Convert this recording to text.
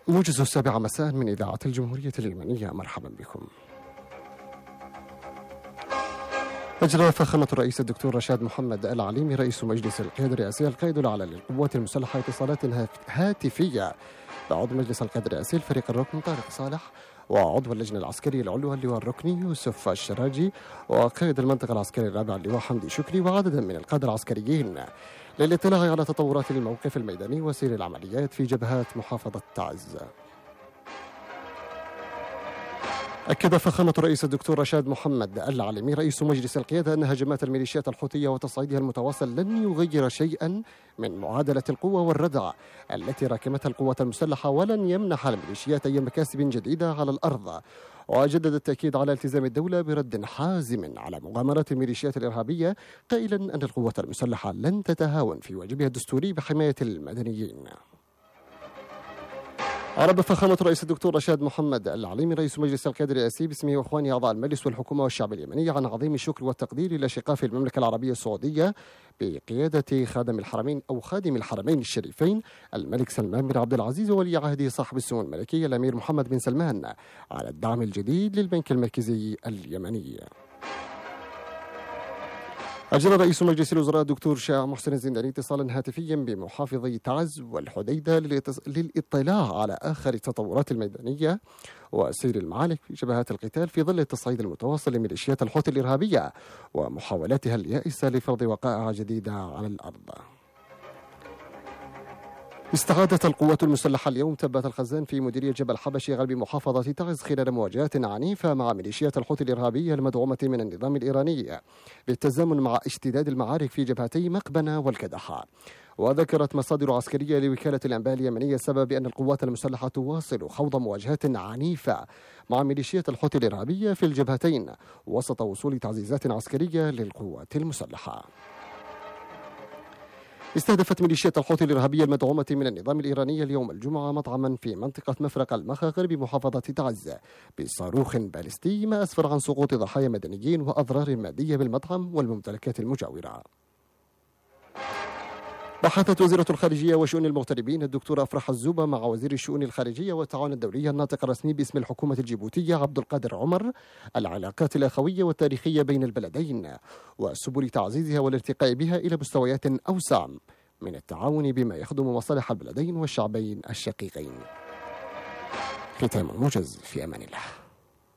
موجز 7 مساء من إذاعة الجمهورية اليمنية، مرحبا بكم. أجرى فخامة الرئيس الدكتور رشاد محمد العليمي رئيس مجلس القيادة الرئاسي القائد الأعلى للقوات المسلحة اتصالات هاتفية بعضو مجلس القيادة الرئاسي الفريق الركن طارق صالح وعضو اللجنة العسكرية العلوى اللواء الركني يوسف الشراجي وقائد المنطقة العسكري الرابع اللواء حمدي شكري وعددا من القادة العسكريين للاطلاع على تطورات الموقف الميداني وسير العمليات في جبهات محافظة تعز. أكد فخامة الرئيس الدكتور رشاد محمد العليمي رئيس مجلس القيادة أن هجمات الميليشيات الحوثية وتصعيدها المتواصل لن يغير شيئا من معادلة القوة والردع التي راكمتها القوات المسلحة ولن يمنح الميليشيات أي مكاسب جديدة على الأرض. وجدد التأكيد على التزام الدولة برد حازم على مغامرات الميليشيات الإرهابية قائلا أن القوات المسلحة لن تتهاون في واجبها الدستوري بحماية المدنيين. أعرب فخامة الرئيس الدكتور رشاد محمد العليمي رئيس مجلس القيادة الرئاسي باسمه وإخوانه أعضاء المجلس والحكومة والشعب اليمني عن عظيم الشكر والتقدير إلى أشقاء في المملكة العربية السعودية بقيادة خادم الحرمين الشريفين الملك سلمان بن عبد العزيز وولي عهده صاحب السمو الملكي الأمير محمد بن سلمان على الدعم الجديد للبنك المركزي اليمني. أجرى رئيس مجلس الوزراء الدكتور شاع محسن الزنداني اتصالا هاتفيا بمحافظي تعز والحديدة للاطلاع على آخر التطورات الميدانية وسير المعارك في جبهات القتال في ظل التصعيد المتواصل لميليشيات الحوثي الإرهابية ومحاولاتها اليائسة لفرض وقائع جديدة على الأرض. استعادت القوات المسلحة اليوم تبات الخزان في مديرية جبل حبشي غرب محافظة تعز خلال مواجهات عنيفة مع ميليشيات الحوثي الإرهابية المدعومة من النظام الإيراني بالتزامن مع اشتداد المعارك في جبهتي مقبنة والكدحة. وذكرت مصادر عسكرية لوكالة الأنباء اليمنية السبب بأن القوات المسلحة تواصل خوض مواجهات عنيفة مع ميليشيات الحوثي الإرهابية في الجبهتين وسط وصول تعزيزات عسكرية للقوات المسلحة. استهدفت ميليشيات الحوثي الإرهابية المدعومة من النظام الإيراني اليوم الجمعة مطعما في منطقة مفرق المخا غرب محافظة تعز بصاروخ باليستي ما أسفر عن سقوط ضحايا مدنيين وأضرار مادية بالمطعم والممتلكات المجاورة. بحثت وزيرة الخارجية وشؤون المغتربين الدكتورة أفراح الزوبة مع وزير الشؤون الخارجية والتعاون الدولي الناطق الرسمي باسم الحكومة الجيبوتية عبد القادر عمر العلاقات الأخوية والتاريخية بين البلدين وسبل تعزيزها والارتقاء بها إلى مستويات أوسع من التعاون بما يخدم مصالح البلدين والشعبين الشقيقين. ختام الموجز، في أمان الله.